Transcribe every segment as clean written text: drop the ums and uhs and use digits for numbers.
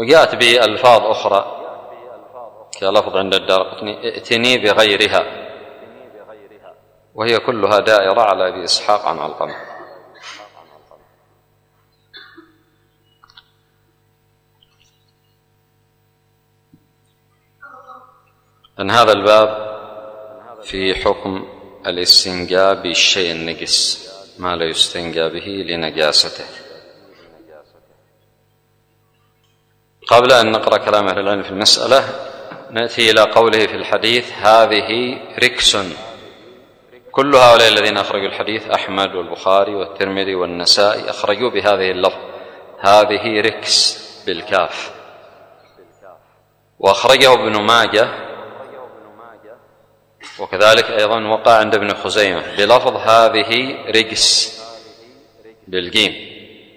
وجاءت بألفاظ أخرى كلفظ عند الدارقطني ائتني بغيرها، وهي كلها دائرة على أبي إسحاق عن علقمة. أن هذا الباب في حكم الاستنجاء بالشيء النجس، ما لا يستنجى به لنجاسته. قبل أن نقرأ كلام أهل العلم في المسألة نأتي إلى قوله في الحديث هذه ركس. كل هؤلاء الذين أخرجوا الحديث أحمد والبخاري والترمذي والنسائي أخرجوا بهذه اللفظ هذه ركس بالكاف، وأخرجه ابن ماجه، وكذلك أيضا وقع عند ابن خزيمة بلفظ هذه رجس بالجيم.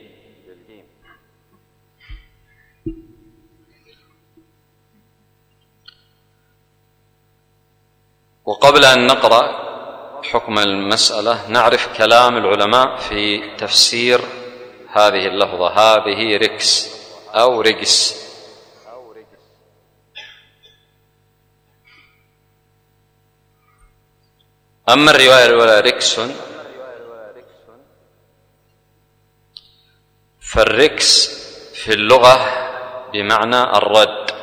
وقبل أن نقرأ حكم المسألة نعرف كلام العلماء في تفسير هذه اللفظة هذه ركس أو رجس. أما الرواية الأولى ركس، فالركس في اللغة بمعنى الرد،